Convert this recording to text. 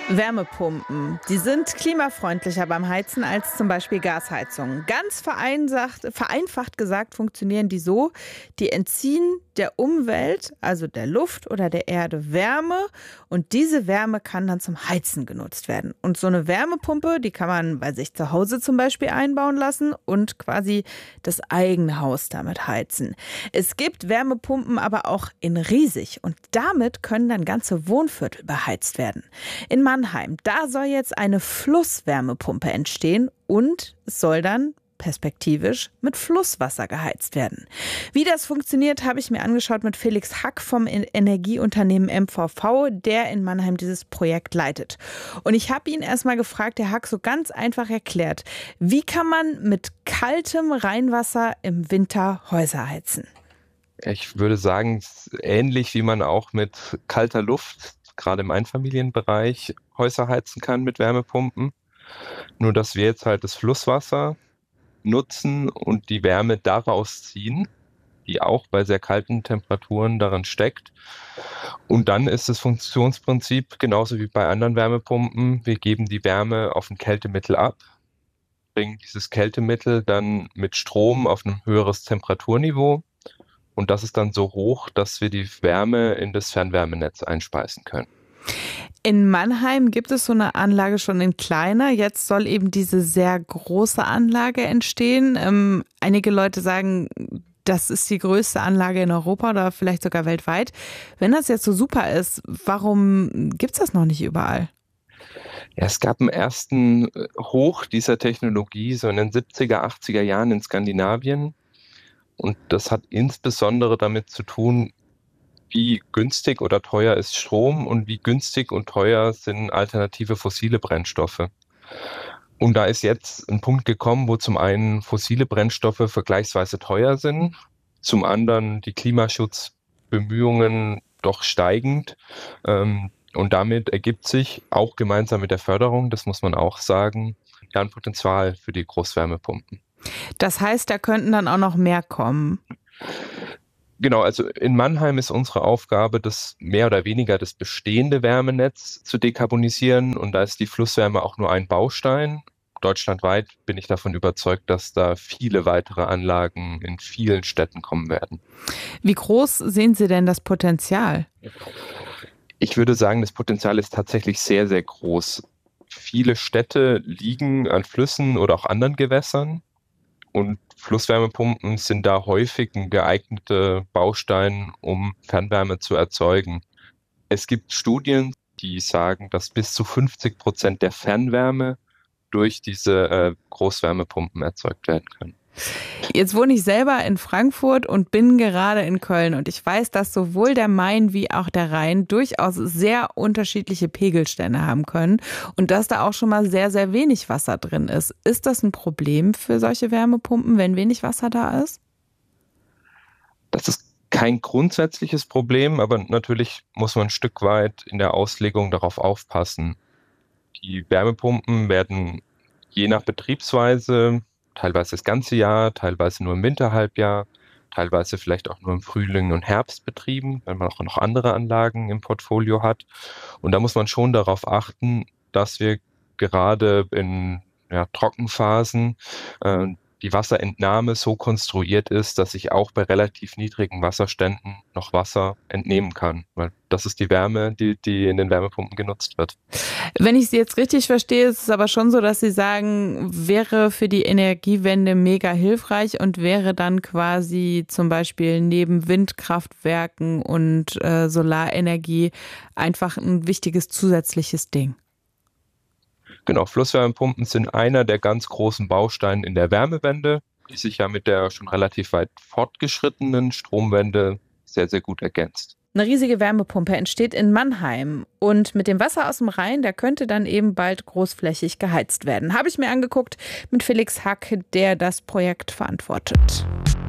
Wärmepumpen, die sind klimafreundlicher beim Heizen als zum Beispiel Gasheizungen. Ganz vereinfacht gesagt funktionieren die so, die entziehen der Umwelt, also der Luft oder der Erde Wärme und diese Wärme kann dann zum Heizen genutzt werden. Und so eine Wärmepumpe, die kann man bei sich zu Hause zum Beispiel einbauen lassen und quasi das eigene Haus damit heizen. Es gibt Wärmepumpen aber auch in riesig und damit können dann ganze Wohnviertel beheizt werden. In Mannheim, da soll jetzt eine Flusswärmepumpe entstehen und es soll dann perspektivisch mit Flusswasser geheizt werden. Wie das funktioniert, habe ich mir angeschaut mit Felix Hack vom Energieunternehmen MVV, der in Mannheim dieses Projekt leitet. Und ich habe ihn erstmal gefragt, der Hack so ganz einfach erklärt, wie kann man mit kaltem Rheinwasser im Winter Häuser heizen? Ich würde sagen, ähnlich wie man auch mit kalter Luft, gerade im Einfamilienbereich, Häuser heizen kann mit Wärmepumpen. Nur dass wir jetzt halt das Flusswasser nutzen und die Wärme daraus ziehen, die auch bei sehr kalten Temperaturen darin steckt. Und dann ist das Funktionsprinzip genauso wie bei anderen Wärmepumpen. Wir geben die Wärme auf ein Kältemittel ab, bringen dieses Kältemittel dann mit Strom auf ein höheres Temperaturniveau. Und das ist dann so hoch, dass wir die Wärme in das Fernwärmenetz einspeisen können. In Mannheim gibt es so eine Anlage schon in kleiner. Jetzt soll eben diese sehr große Anlage entstehen. Einige Leute sagen, das ist die größte Anlage in Europa oder vielleicht sogar weltweit. Wenn das jetzt so super ist, warum gibt es das noch nicht überall? Ja, es gab einen ersten Hoch dieser Technologie so in den 70er, 80er Jahren in Skandinavien. Und das hat insbesondere damit zu tun, wie günstig oder teuer ist Strom und wie günstig und teuer sind alternative fossile Brennstoffe. Und da ist jetzt ein Punkt gekommen, wo zum einen fossile Brennstoffe vergleichsweise teuer sind, zum anderen die Klimaschutzbemühungen doch steigend. Und damit ergibt sich auch gemeinsam mit der Förderung, das muss man auch sagen, ja ein Potenzial für die Großwärmepumpen. Das heißt, da könnten dann auch noch mehr kommen. Genau, also in Mannheim ist unsere Aufgabe, das mehr oder weniger das bestehende Wärmenetz zu dekarbonisieren. Und da ist die Flusswärme auch nur ein Baustein. Deutschlandweit bin ich davon überzeugt, dass da viele weitere Anlagen in vielen Städten kommen werden. Wie groß sehen Sie denn das Potenzial? Ich würde sagen, das Potenzial ist tatsächlich sehr, sehr groß. Viele Städte liegen an Flüssen oder auch anderen Gewässern. Und Flusswärmepumpen sind da häufig ein geeigneter Baustein, um Fernwärme zu erzeugen. Es gibt Studien, die sagen, dass bis zu 50% der Fernwärme durch diese Großwärmepumpen erzeugt werden können. Jetzt wohne ich selber in Frankfurt und bin gerade in Köln und ich weiß, dass sowohl der Main wie auch der Rhein durchaus sehr unterschiedliche Pegelstände haben können und dass da auch schon mal sehr, sehr wenig Wasser drin ist. Ist das ein Problem für solche Wärmepumpen, wenn wenig Wasser da ist? Das ist kein grundsätzliches Problem, aber natürlich muss man ein Stück weit in der Auslegung darauf aufpassen. Die Wärmepumpen werden je nach Betriebsweise teilweise das ganze Jahr, teilweise nur im Winterhalbjahr, teilweise vielleicht auch nur im Frühling und Herbst betrieben, wenn man auch noch andere Anlagen im Portfolio hat. Und da muss man schon darauf achten, dass wir gerade in Trockenphasen die Wasserentnahme so konstruiert ist, dass ich auch bei relativ niedrigen Wasserständen noch Wasser entnehmen kann. Weil das ist die Wärme, die in den Wärmepumpen genutzt wird. Wenn ich Sie jetzt richtig verstehe, ist es aber schon so, dass Sie sagen, wäre für die Energiewende mega hilfreich und wäre dann quasi zum Beispiel neben Windkraftwerken und Solarenergie einfach ein wichtiges zusätzliches Ding. Genau, Flusswärmepumpen sind einer der ganz großen Bausteine in der Wärmewende, die sich ja mit der schon relativ weit fortgeschrittenen Stromwende sehr, sehr gut ergänzt. Eine riesige Wärmepumpe entsteht in Mannheim und mit dem Wasser aus dem Rhein, der könnte dann eben bald großflächig geheizt werden. Habe ich mir angeguckt mit Felix Hack, der das Projekt verantwortet.